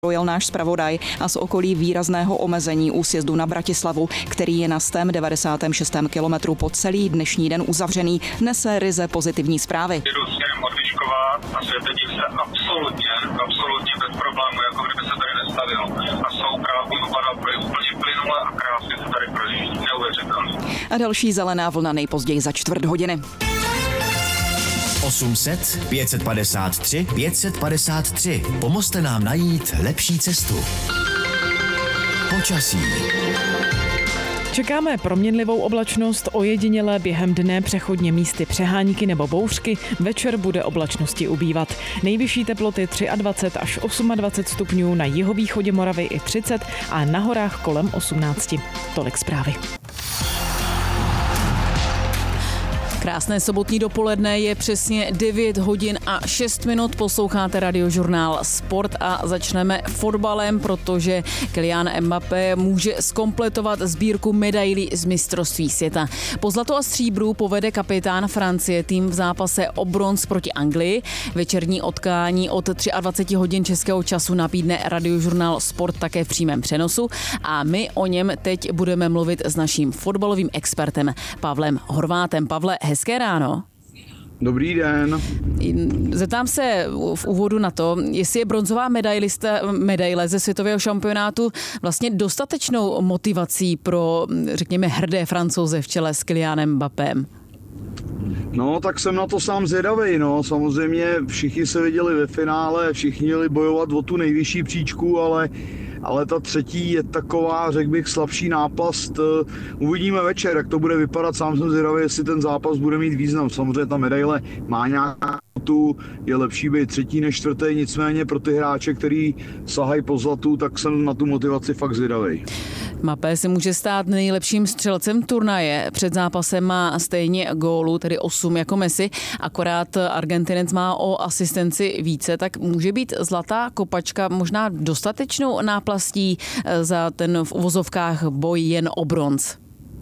Projel náš zpravodaj a z okolí výrazného omezení u sjezdu na Bratislavu, který je na 196. kilometru po celý dnešní den uzavřený, nese ryze pozitivní zprávy. Jedu směrem od Vyškova a světedív se absolutně bez problémů, jako kdyby se tady nestavil. A soupravy upadaly úplně plynule a krásně se tady projíždí, neuvěřitelný. A další zelená vlna nejpozději za čtvrt hodiny. 800 553 553. Pomozte nám najít lepší cestu. Počasí. Čekáme proměnlivou oblačnost, ojedinělé během dne přechodně místy přehánky nebo bouřky, večer bude oblačnosti ubývat. Nejvyšší teploty 23 až 28 stupňů, na jihovýchodě Moravy i 30 a na horách kolem 18. Tolik zprávy. Krásné sobotní dopoledne, je přesně 9 hodin a 6 minut, posloucháte Radiožurnál Sport a začneme fotbalem, protože Kylian Mbappé může zkompletovat sbírku medailí z mistrovství světa. Po zlato a stříbru povede kapitán Francie tým v zápase o bronz proti Anglii. Večerní utkání od 23 hodin českého času nabídne Radiožurnál Sport také v přímém přenosu a my o něm teď budeme mluvit s naším fotbalovým expertem Pavlem Horvátem. Pavle, hezké ráno. Dobrý den. Zeptám se v úvodu na to, jestli je bronzová medaile ze světového šampionátu vlastně dostatečnou motivací pro, řekněme, hrdé Francouze v čele s Kylianem Mbappém. No, tak jsem na to sám zvědavej, no. Samozřejmě všichni se viděli ve finále, všichni měli bojovat o tu nejvyšší příčku, ale ta třetí je taková, řekl bych, slabší náplast. Uvidíme večer, jak to bude vypadat. Sám jsem zvědavý, jestli ten zápas bude mít význam. Samozřejmě ta medaile má nějakou, je lepší být třetí než čtvrtý, nicméně pro ty hráče, který sahají po zlatu, tak jsem na tu motivaci fakt zvědavej. Mbappé se může stát nejlepším střelcem turnaje. Před zápasem má stejně gólů, tedy 8 jako Messi, akorát Argentinec má o asistenci více, tak může být zlatá kopačka možná dostatečnou náplastí za ten v uvozovkách boj jen o bronz.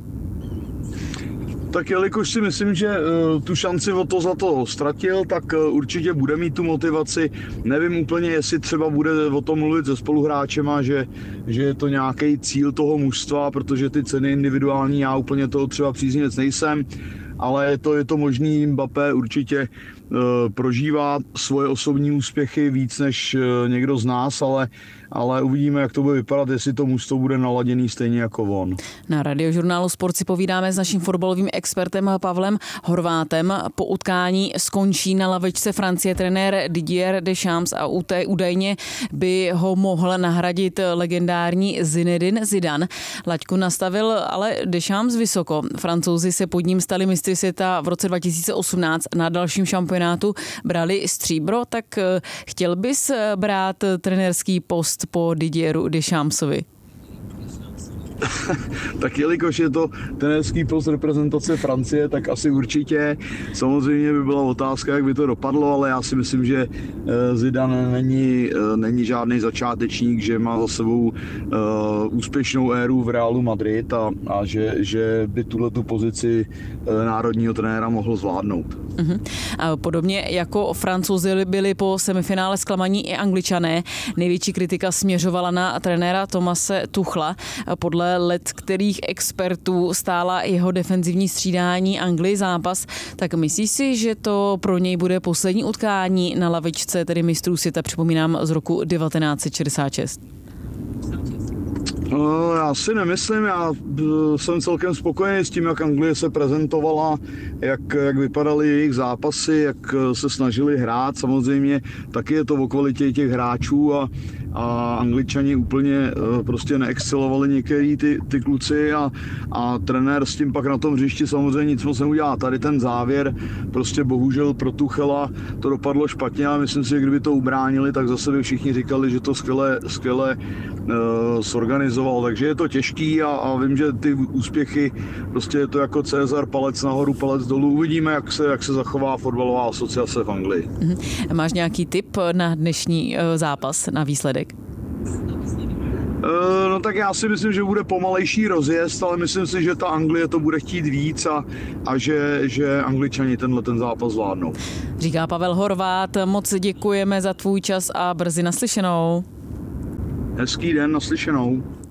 Tak jelikož si myslím, že tu šanci o to zlato ztratil, tak určitě bude mít tu motivaci. Nevím úplně, jestli třeba bude o tom mluvit se spoluhráčema, že je to nějaký cíl toho mužstva, protože ty ceny individuální, já úplně toho třeba příznivec nejsem, ale je to možný. Mbappé určitě prožívá svoje osobní úspěchy víc než někdo z nás, ale uvidíme, jak to bude vypadat, jestli to mužstvo bude naladěný stejně jako on. Na Radiožurnálu Sport si povídáme s naším fotbalovým expertem Pavlem Horvátem. Po utkání skončí na lavičce Francie trenér Didier Deschamps a údajně by ho mohl nahradit legendární Zinedine Zidane. Laťku nastavil ale Deschamps vysoko. Francouzi se pod ním stali mistry světa v roce 2018, na dalším šampionátu brali stříbro, tak chtěl bys brát trenérský post po Didieru Deschampsovi? Tak jelikož je to trenérský post reprezentace Francie, tak asi určitě. Samozřejmě by byla otázka, jak by to dopadlo, ale já si myslím, že Zidane není žádný začátečník, že má za sebou úspěšnou éru v Realu Madrid a že by tuhletu pozici národního trenéra mohl zvládnout. A podobně jako Francouzi byli po semifinále zklamaní i Angličané. Největší kritika směřovala na trenéra Thomase Tuchla. Podle kterých expertů stála jeho defenzivní střídání Anglii zápas, tak myslíš si, že to pro něj bude poslední utkání na lavičce, tedy mistrů světa, připomínám, z roku 1966? Já si nemyslím, já jsem celkem spokojený s tím, jak Anglie se prezentovala, jak vypadaly jejich zápasy, jak se snažili hrát. Samozřejmě taky je to o kvalitě těch hráčů a Angličani úplně prostě neexcelovali některý ty kluci a trenér s tím pak na tom hřišti samozřejmě nic moc neudělá. Tady ten závěr prostě bohužel pro Tuchela to dopadlo špatně, ale myslím si, že kdyby to ubránili, tak zase by všichni říkali, že to skvěle zorganizoval, takže je to těžký a vím, že ty úspěchy, prostě je to jako Cezar, palec nahoru, palec dolů. Uvidíme, jak se zachová fotbalová asociace v Anglii. Máš nějaký tip na dnešní zápas, na výsledek? No tak já si myslím, že bude pomalejší rozjezd, ale myslím si, že ta Anglie to bude chtít víc a že Angličani ten zápas zvládnou. Říká Pavel Horvát, moc děkujeme za tvůj čas a brzy naslyšenou. Hezký den, naslyšenou.